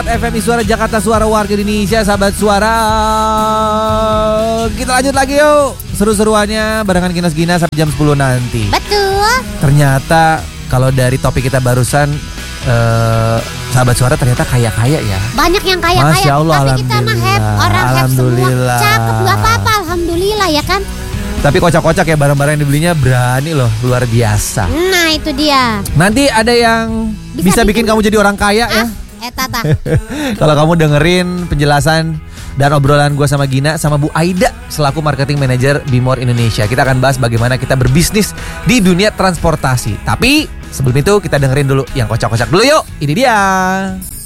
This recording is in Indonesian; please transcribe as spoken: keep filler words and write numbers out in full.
F M I Suara Jakarta, suara warga Indonesia, sahabat suara. Kita lanjut lagi yuk. Seru-seruannya barengan Ginas Gina sampai jam sepuluh nanti. Betul. Ternyata kalau dari topik kita barusan, uh, sahabat suara ternyata kaya-kaya ya. Banyak yang kaya-kaya. Masya Allah, tapi kita mah have, orang have semua. Cakep, gak apa-apa, alhamdulillah ya kan. Tapi kocak-kocak ya, barang-barang yang dibelinya berani loh, luar biasa. Nah itu dia. Nanti ada yang bisa, bisa bikin, bikin kamu jadi orang kaya ah, ya. Eh tata. Kalau kamu dengerin penjelasan dan obrolan gue sama Gina sama Bu Aida selaku marketing manager Bimor Indonesia. Kita akan bahas bagaimana kita berbisnis di dunia transportasi. Tapi sebelum itu kita dengerin dulu yang kocak-kocak dulu yuk. Ini dia.